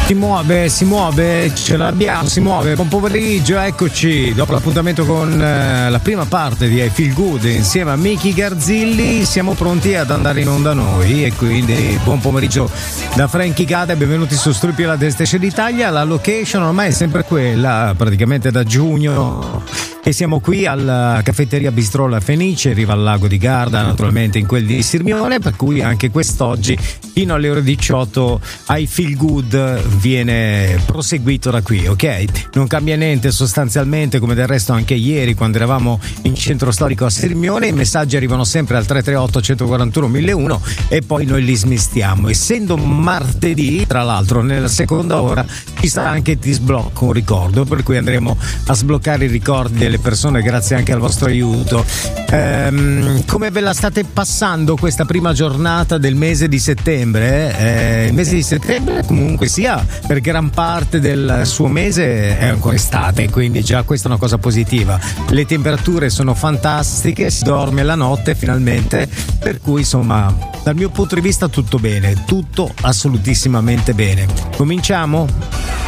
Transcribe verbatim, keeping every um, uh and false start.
Si muove, si muove, ce l'abbiamo, si muove. Buon pomeriggio, eccoci. Dopo l'appuntamento con eh, la prima parte di I Feel Good insieme a Miki Garzilli, siamo pronti ad andare in onda noi. E quindi buon pomeriggio da Frankie Gada e benvenuti su Struppi alla Destination d'Italia. La location ormai è sempre quella, praticamente da giugno. E siamo qui alla caffetteria Bistrò La Fenice, riva al lago di Garda, naturalmente in quel di Sirmione, per cui anche quest'oggi fino alle ore diciotto I Feel Good viene proseguito da qui, ok? Non cambia niente sostanzialmente, come del resto anche ieri quando eravamo in centro storico a Sirmione. I messaggi arrivano sempre al tre tre otto uno quattro uno uno uno e poi noi li smistiamo. Essendo martedì, tra l'altro nella seconda ora ci sarà anche Ti sblocco un ricordo, per cui andremo a sbloccare i ricordi delle persone grazie anche al vostro aiuto. Ehm, come ve la state passando questa prima giornata del mese di settembre? Eh, il mese di settembre comunque sia per gran parte del suo mese è ancora estate, quindi già questa è una cosa positiva. Le temperature sono fantastiche, si dorme la notte finalmente, per cui insomma dal mio punto di vista tutto bene, tutto assolutissimamente bene. Cominciamo?